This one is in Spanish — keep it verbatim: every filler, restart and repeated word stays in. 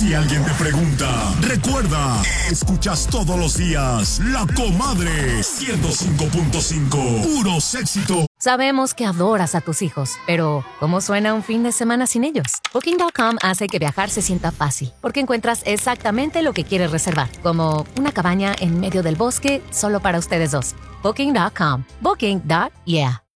Si alguien te pregunta, recuerda, escuchas todos los días La Comadre ciento cinco punto cinco. Puros éxitos. Sabemos que adoras a tus hijos, pero ¿cómo suena un fin de semana sin ellos? Booking punto com hace que viajar se sienta fácil, porque encuentras exactamente lo que quieres reservar, como una cabaña en medio del bosque solo para ustedes dos. Booking punto com. Booking. Yeah.